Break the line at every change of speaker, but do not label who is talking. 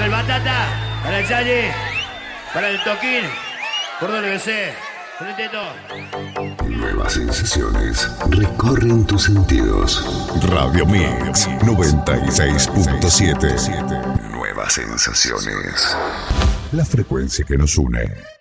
Para el Batata, para el Challe, para el Toquín, Cordón BC, con el Teto.
Nuevas sensaciones recorren tus sentidos. Radio Mix 96.7. Nuevas sensaciones. La frecuencia que nos une.